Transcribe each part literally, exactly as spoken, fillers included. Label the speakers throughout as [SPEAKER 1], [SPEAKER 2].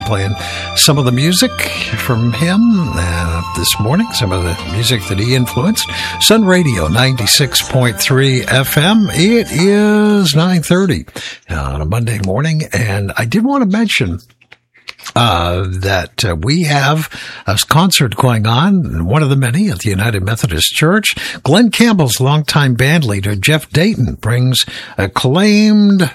[SPEAKER 1] playing some of the music from him uh, this morning, some of the music that he influenced. Sun Radio ninety-six point three F M. It is nine thirty on a Monday morning, and I did want to mention Uh, that uh, we have a concert going on, one of the many at the United Methodist Church. Glenn Campbell's longtime band leader, Jeff Dayton, brings acclaimed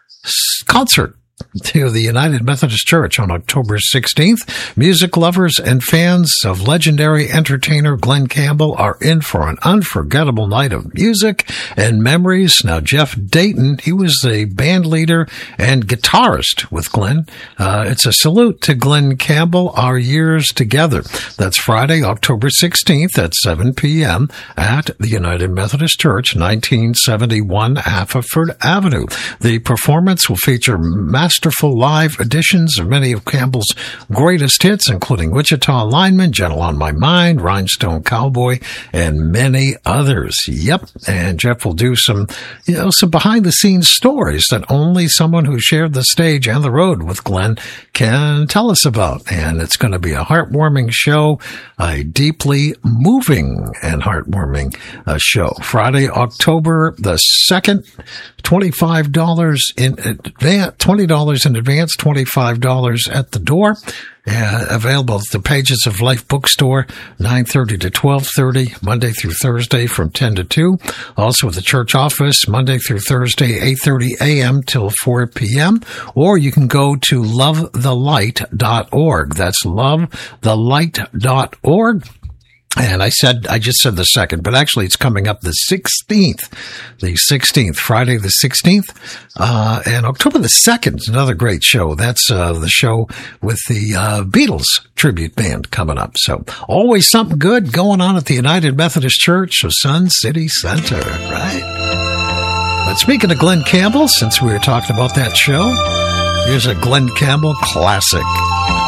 [SPEAKER 1] concert to the United Methodist Church on October sixteenth. Music lovers and fans of legendary entertainer Glenn Campbell are in for an unforgettable night of music and memories. Now, Jeff Dayton, he was a band leader and guitarist with Glenn. Uh, it's a salute to Glenn Campbell, our years together. That's Friday, October sixteenth at seven p.m. at the United Methodist Church, nineteen seventy-one Haverford Avenue. The performance will feature masterful live editions of many of Campbell's greatest hits, including Wichita Lineman, Gentle on My Mind, Rhinestone Cowboy, and many others. Yep. And Jeff will do some, you know, some behind the scenes stories that only someone who shared the stage and the road with Glenn can tell us about. And it's going to be a heartwarming show, a deeply moving and heartwarming uh, show. Friday, October the second, twenty-five dollars in advance, twenty dollars in advance, twenty-five dollars at the door. Uh, available at the Pages of Life bookstore, nine thirty to twelve thirty, Monday through Thursday from ten to two. Also at the church office, Monday through Thursday, eight thirty a.m. till four p.m. Or you can go to love the light dot org. That's love the light dot org. And I said, I just said the second, but actually it's coming up the sixteenth, the sixteenth, Friday the sixteenth, uh, and October the second is another great show. That's, uh, the show with the, uh, Beatles tribute band coming up. So always something good going on at the United Methodist Church of Sun City Center, right? But speaking of Glenn Campbell, since we were talking about that show, here's a Glenn Campbell classic.